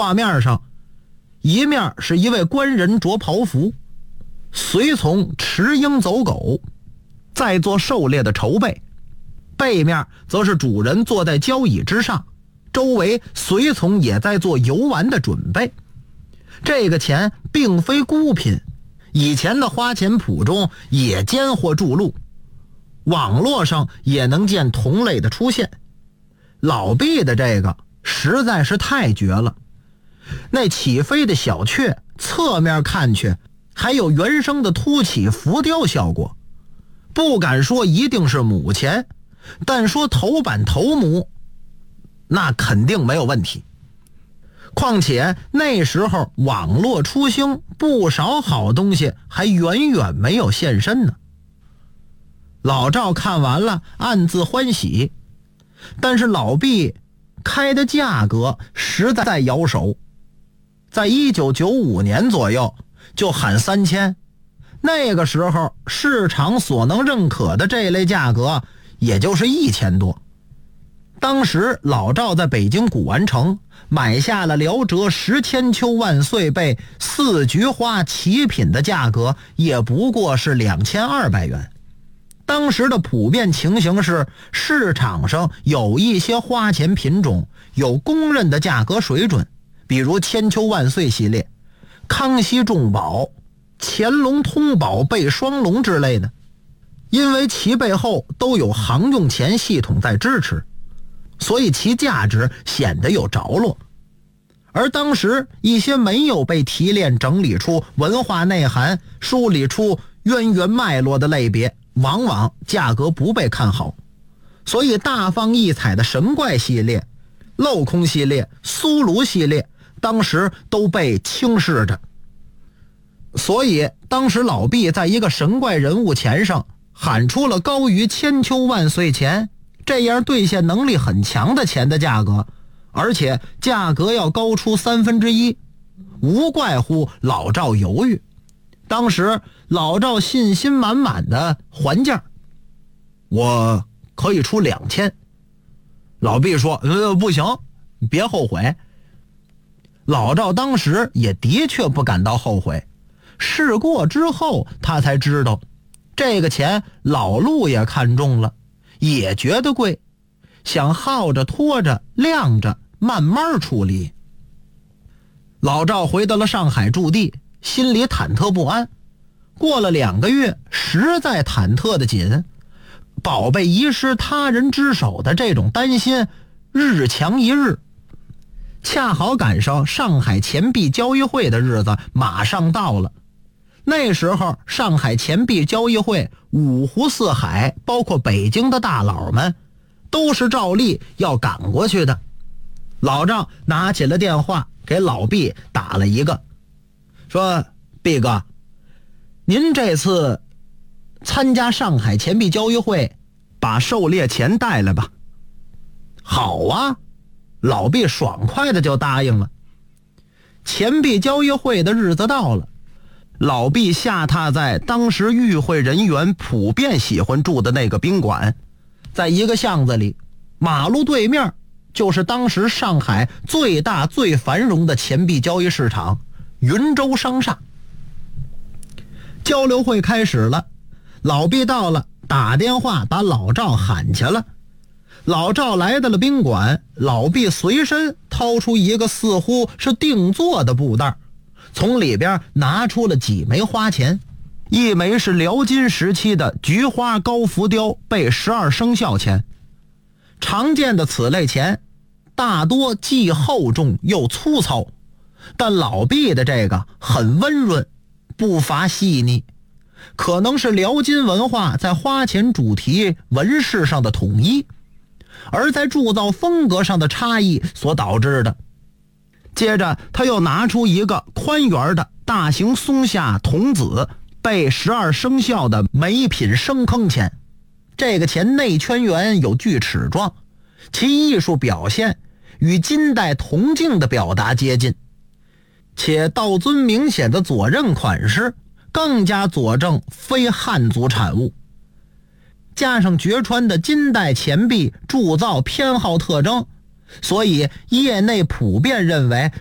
画面上，一面是一位官人着袍服，随从持鹰走狗，在做狩猎的筹备；背面则是主人坐在交椅之上，周围随从也在做游玩的准备。这个钱并非孤品，以前的花钱谱中也间或注录，网络上也能见同类的出现。老毕的这个实在是太绝了，那起飞的小雀侧面看去还有原生的凸起浮雕效果，不敢说一定是母钱，但说头版头母那肯定没有问题。况且那时候网络初兴，不少好东西还远远没有现身呢。老赵看完了暗自欢喜，但是老毕开的价格实在摇手，在1995年左右就喊3000，那个时候市场所能认可的这类价格也就是1000多。当时老赵在北京古玩城买下了辽浙10千秋万岁贝4菊花齐品的价格也不过是2200元。当时的普遍情形是，市场上有一些花钱品种有公认的价格水准，比如千秋万岁系列、康熙重宝、乾隆通宝贝双龙之类的，因为其背后都有行用钱系统在支持，所以其价值显得有着落。而当时一些没有被提炼整理出文化内涵、梳理出渊源脉络的类别，往往价格不被看好，所以大放异彩的神怪系列、镂空系列、苏炉系列当时都被轻视着。所以当时老毕在一个神怪人物钱上喊出了高于千秋万岁钱，这样兑现能力很强的钱的价格，而且价格要高出1/3，无怪乎老赵犹豫。当时老赵信心满满的还价，我可以出2000。老毕说不行，别后悔。老赵当时也的确不感到后悔，试过之后他才知道这个钱老陆也看中了，也觉得贵，想耗着拖着晾着慢慢处理。老赵回到了上海驻地，心里忐忑不安。过了2个月，实在忐忑的紧，宝贝遗失他人之手的这种担心日强一日。恰好赶上上海钱币交易会的日子马上到了，那时候上海钱币交易会五湖四海，包括北京的大佬们都是照例要赶过去的。老赵拿起了电话给老毕打了一个，说毕哥，您这次参加上海钱币交易会，把狩猎钱带来吧。好啊，老毕爽快的就答应了。钱币交易会的日子到了，老毕下榻在当时与会人员普遍喜欢住的那个宾馆，在一个巷子里，马路对面就是当时上海最大最繁荣的钱币交易市场云州商厦。交流会开始了，老毕到了，打电话把老赵喊去了。老赵来到了宾馆，老毕随身掏出一个似乎是定做的布袋，从里边拿出了几枚花钱，一枚是辽金时期的菊花高浮雕贝12生肖钱。常见的此类钱大多既厚重又粗糙，但老毕的这个很温润，不乏细腻，可能是辽金文化在花钱主题纹饰上的统一，而在铸造风格上的差异所导致的。接着他又拿出一个宽圆的大型松下童子贝12生肖的每品生坑钱，这个钱内圈圆有锯齿状，其艺术表现与金代铜镜的表达接近，且道尊明显的左衽款式更加佐证非汉族产物，加上掘川的金代钱币铸造偏好特征，所以业内普遍认为